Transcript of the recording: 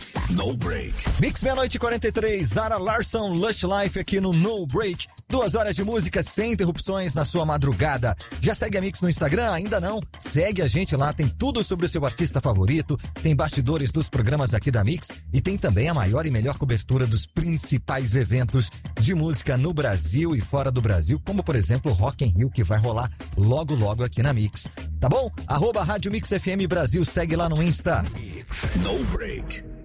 No Break. Mix meia-noite 43, Zara Larsson, Lush Life aqui no No Break. 2 horas de música sem interrupções na sua madrugada. Já segue a Mix no Instagram? Ainda não? Segue a gente lá, tem tudo sobre o seu artista favorito, tem bastidores dos programas aqui da Mix e tem também a maior e melhor cobertura dos principais eventos de música no Brasil e fora do Brasil, como por exemplo o Rock in Rio, que vai rolar logo aqui na Mix. Tá bom? @Rádio Mix FM Brasil, segue lá no Insta. Mix No Break.